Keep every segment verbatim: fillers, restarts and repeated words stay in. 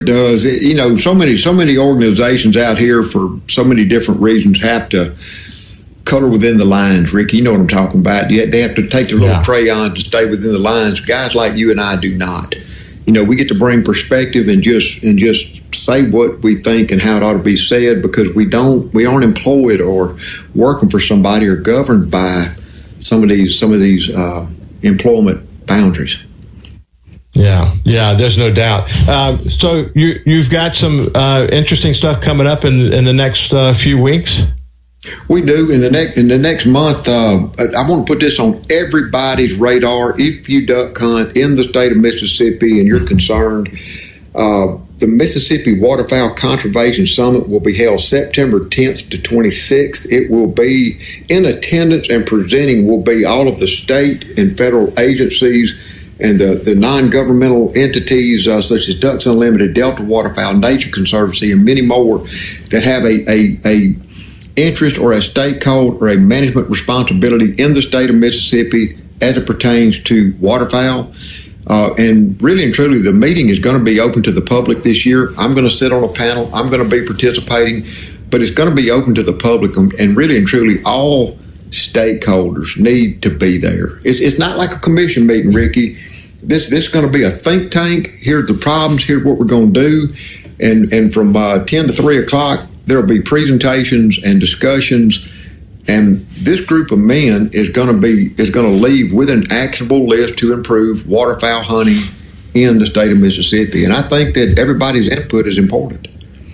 does. It, you know, so many, so many organizations out here for so many different reasons have to color within the lines, Ricky. You know what I'm talking about. They have to take their little yeah. crayon to stay within the lines. Guys like you and I do not. You know, we get to bring perspective and just and just say what we think and how it ought to be said, because we don't we aren't employed or working for somebody or governed by some of these some of these uh, employment boundaries. Yeah, yeah, there's no doubt. Uh, so you you've got some uh, interesting stuff coming up in in the next uh, few weeks. We do in the next in the next month. Uh, I want to put this on everybody's radar. If you duck hunt in the state of Mississippi and you're concerned, uh, the Mississippi Waterfowl Conservation Summit will be held September tenth to twenty-sixth. It will be in attendance and presenting will be all of the state and federal agencies and the, the non-governmental entities uh, such as Ducks Unlimited, Delta Waterfowl, Nature Conservancy, and many more that have a a, a interest or a stake code or a management responsibility in the state of Mississippi as it pertains to waterfowl. Uh, and really and truly, the meeting is going to be open to the public this year. I'm going to sit on a panel. I'm going to be participating, but it's going to be open to the public. And really and truly, all stakeholders need to be there. It's, it's not like a commission meeting, Ricky. This, this is going to be a think tank. Here's the problems. Here's what we're going to do. And, and from uh, ten to three o'clock, there will be presentations and discussions, and this group of men is going to be is going to leave with an actionable list to improve waterfowl hunting in the state of Mississippi. And I think that everybody's input is important.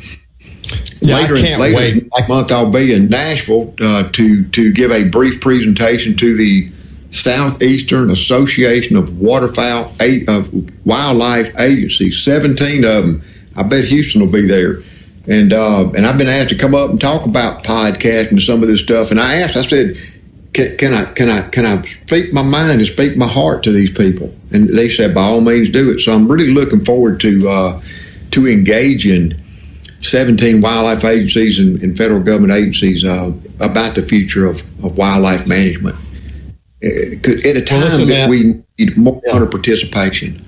Yeah, later I can't later wait. next month, I'll be in Nashville uh, to to give a brief presentation to the Southeastern Association of Waterfowl of Wildlife Agencies. Seventeen of them. I bet Houston will be there. And uh, and I've been asked to come up and talk about podcasting and some of this stuff. And I asked, I said, can, can I can I can I speak my mind and speak my heart to these people? And they said, by all means, do it. So I'm really looking forward to uh, to engaging seventeen wildlife agencies and, and federal government agencies uh, about the future of, of wildlife management. At a time well, listen, that man. we need more yeah. participation.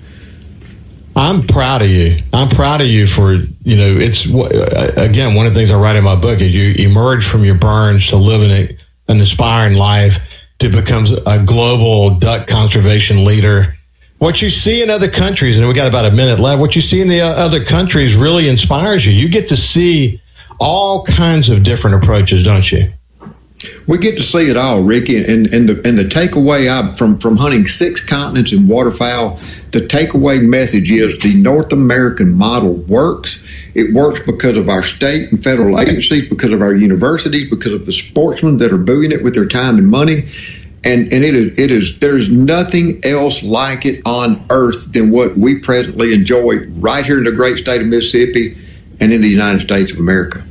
I'm proud of you. I'm proud of you for, you know, it's, again, one of the things I write in my book is you emerge from your burns to living an inspiring life to become a global duck conservation leader. What you see in other countries, and we got about a minute left, what you see in the other countries really inspires you. You get to see all kinds of different approaches, don't you? We get to see it all, Ricky, and and the, and the takeaway I, from from hunting six continents in waterfowl, the takeaway message is the North American model works. It works because of our state and federal agencies, because of our universities, because of the sportsmen that are doing it with their time and money, and and it is it is there's nothing else like it on earth than what we presently enjoy right here in the great state of Mississippi and in the United States of America.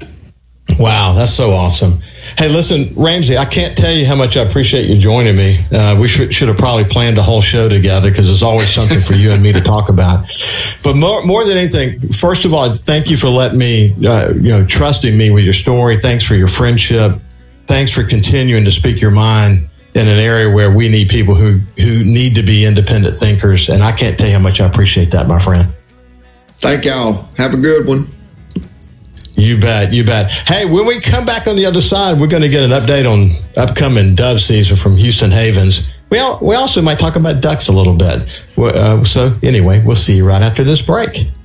Wow, that's so awesome. Hey, listen, Ramsey, I can't tell you how much I appreciate you joining me. Uh, we should, should have probably planned a whole show together because there's always something for you and me to talk about. But more, more than anything, first of all, thank you for letting me, uh, you know, trusting me with your story. Thanks for your friendship. Thanks for continuing to speak your mind in an area where we need people who, who need to be independent thinkers. And I can't tell you how much I appreciate that, my friend. Thank y'all. Have a good one. You bet, you bet. Hey, when we come back on the other side, we're going to get an update on upcoming dove season from Houston Havens. We, all, we also might talk about ducks a little bit. Uh, so anyway, we'll see you right after this break.